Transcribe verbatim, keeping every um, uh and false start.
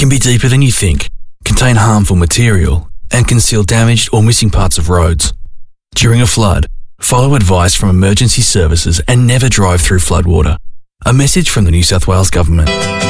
can be deeper than you think, contain harmful material, and conceal damaged or missing parts of roads. During a flood, follow advice from emergency services and never drive through floodwater. A message from the New South Wales Government.